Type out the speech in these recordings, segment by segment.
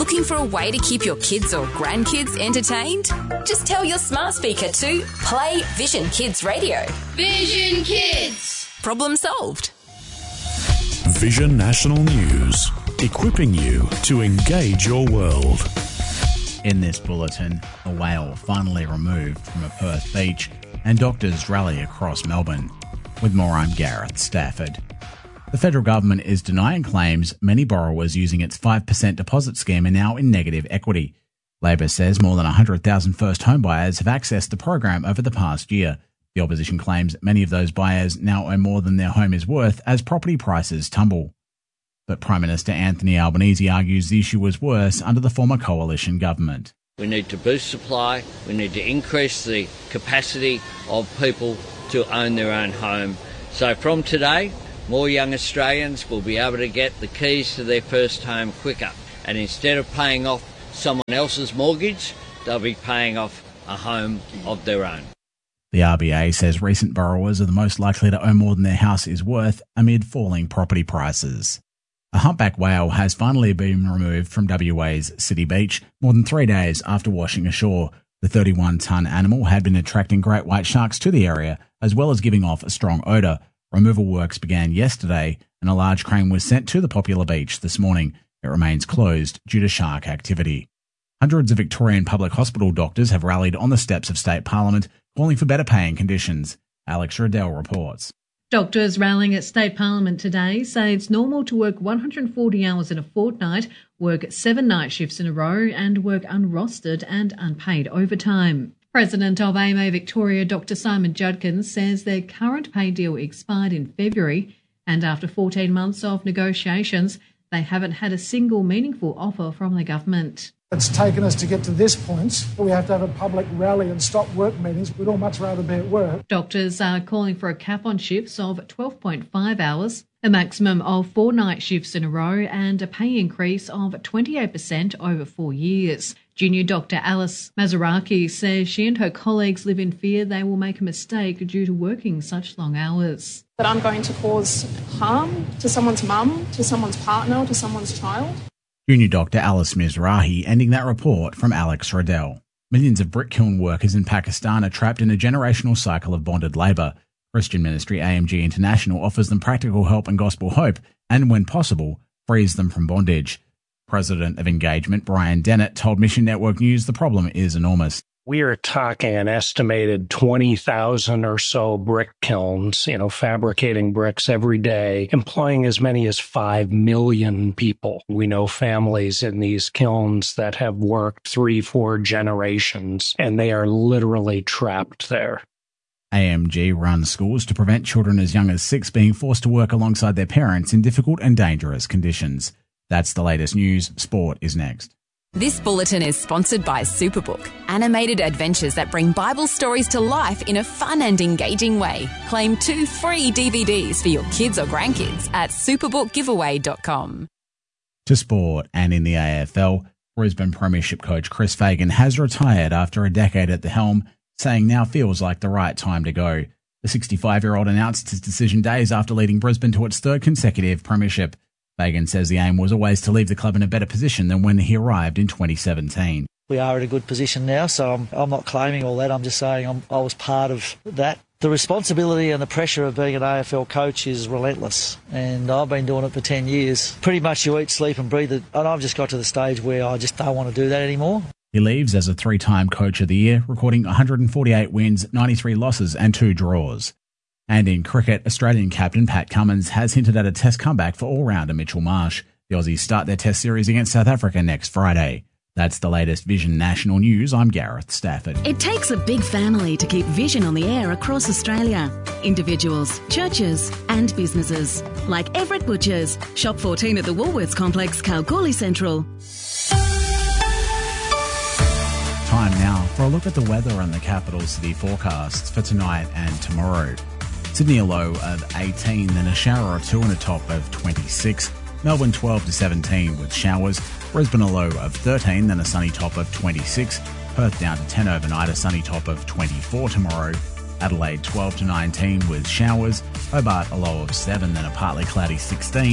Looking for a way to keep your kids or grandkids entertained? Just tell your smart speaker to play Vision Kids Radio. Vision Kids! Problem solved. Vision National News, equipping you to engage your world. In this bulletin, a whale finally removed from a Perth beach and doctors rally across Melbourne. With more, I'm Gareth Stafford. The federal government is denying claims many borrowers using its 5% deposit scheme are now in negative equity. Labor says more than 100,000 first home buyers have accessed the program over the past year. The opposition claims many of those buyers now owe more than their home is worth as property prices tumble. But Prime Minister Anthony Albanese argues the issue was worse under the former coalition government. We need to boost supply, we need to increase the capacity of people to own their own home. So from today, more young Australians will be able to get the keys to their first home quicker. And instead of paying off someone else's mortgage, they'll be paying off a home of their own. The RBA says recent borrowers are the most likely to owe more than their house is worth amid falling property prices. A humpback whale has finally been removed from WA's City Beach more than 3 days after washing ashore. The 31-ton animal had been attracting great white sharks to the area, as well as giving off a strong odour. Removal works began yesterday, and a large crane was sent to the popular beach this morning. It remains closed due to shark activity. Hundreds of Victorian public hospital doctors have rallied on the steps of State Parliament, calling for better paying conditions. Alex Riddell reports. Doctors rallying at State Parliament today say it's normal to work 140 hours in a fortnight, work 7 night shifts in a row and work unrostered and unpaid overtime. President of AMA Victoria, Dr Simon Judkins, says their current pay deal expired in February and after 14 months of negotiations, they haven't had a single meaningful offer from the government. It's taken us to get to this point. We have to have a public rally and stop work meetings. We'd all much rather be at work. Doctors are calling for a cap on shifts of 12.5 hours, a maximum of 4 night shifts in a row and a pay increase of 28% over 4 years. Junior Dr Alice Mazaraki says she and her colleagues live in fear they will make a mistake due to working such long hours. That I'm going to cause harm to someone's mum, to someone's partner, to someone's child. Junior Dr Alice Mizrahi ending that report from Alex Riddell. Millions of brick kiln workers in Pakistan are trapped in a generational cycle of bonded labour. Christian ministry AMG International offers them practical help and gospel hope and, when possible, frees them from bondage. President of Engagement Brian Dennett told Mission Network News the problem is enormous. We are talking an estimated 20,000 or so brick kilns, fabricating bricks every day, employing as many as 5 million people. We know families in these kilns that have worked 3-4 generations, and they are literally trapped there. AMG runs schools to prevent children as young as 6 being forced to work alongside their parents in difficult and dangerous conditions. That's the latest news. Sport is next. This bulletin is sponsored by Superbook, animated adventures that bring Bible stories to life in a fun and engaging way. Claim 2 free DVDs for your kids or grandkids at superbookgiveaway.com. To sport, and in the AFL, Brisbane Premiership coach Chris Fagan has retired after a decade at the helm, saying now feels like the right time to go. The 65-year-old announced his decision days after leading Brisbane to its 3rd consecutive premiership. Fagan says the aim was always to leave the club in a better position than when he arrived in 2017. We are in a good position now, so I'm not claiming all that. I'm just saying I was part of that. The responsibility and the pressure of being an AFL coach is relentless, and I've been doing it for 10 years. Pretty much you eat, sleep and breathe it, and I've just got to the stage where I just don't want to do that anymore. He leaves as a 3-time Coach of the Year, recording 148 wins, 93 losses and 2 draws. And in cricket, Australian captain Pat Cummins has hinted at a test comeback for all-rounder Mitchell Marsh. The Aussies start their test series against South Africa next Friday. That's the latest Vision National News. I'm Gareth Stafford. It takes a big family to keep Vision on the air across Australia. Individuals, churches and businesses. Like Everett Butchers. Shop 14 at the Woolworths Complex, Kalgoorlie Central. Time now for a look at the weather and the capital city forecasts for tonight and tomorrow. Sydney a low of 18, then a shower or 2 and a top of 26. Melbourne 12 to 17 with showers. Brisbane a low of 13, then a sunny top of 26. Perth down to 10 overnight, a sunny top of 24 tomorrow. Adelaide 12 to 19 with showers. Hobart a low of 7, then a partly cloudy 16.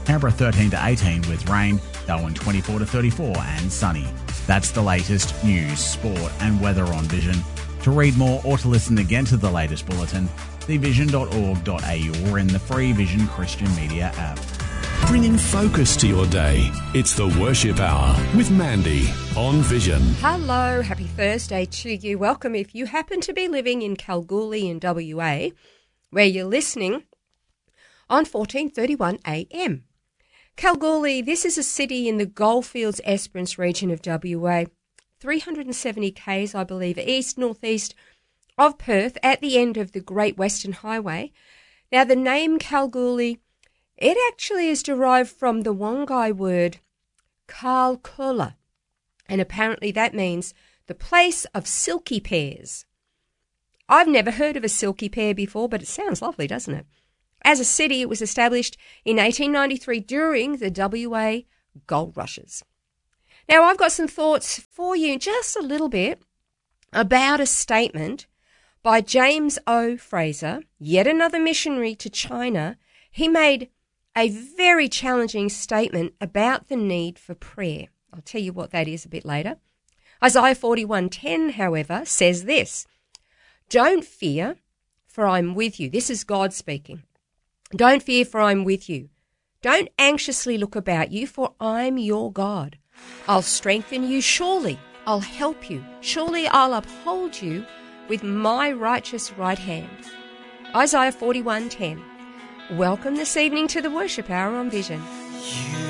Canberra 13 to 18 with rain, Darwin 24 to 34 and sunny. That's the latest news, sport and weather on Vision. To read more or to listen again to the latest bulletin, see vision.org.au or in the free Vision Christian Media app. Bringing focus to your day. It's the Worship Hour with Mandy on Vision. Hello, happy Thursday to you. Welcome if you happen to be living in Kalgoorlie in WA, where you're listening on 1431 AM. Kalgoorlie, this is a city in the Goldfields Esperance region of WA, 370 k's, I believe, east-northeast of Perth at the end of the Great Western Highway. Now, the name Kalgoorlie, it actually is derived from the Wongai word Kalkula, and apparently that means the place of silky pears. I've never heard of a silky pear before, but it sounds lovely, doesn't it? As a city, it was established in 1893 during the WA gold rushes. Now, I've got some thoughts for you, just a little bit, about a statement by James O. Fraser, yet another missionary to China. He made a very challenging statement about the need for prayer. I'll tell you what that is a bit later. Isaiah 41:10, however, says this: "Don't fear, for I'm with you." This is God speaking. "Don't fear, for I'm with you. Don't anxiously look about you, for I'm your God. I'll strengthen you, surely I'll help you. Surely I'll uphold you with my righteous right hand." Isaiah 41:10. Welcome this evening to the Worship Hour on Vision.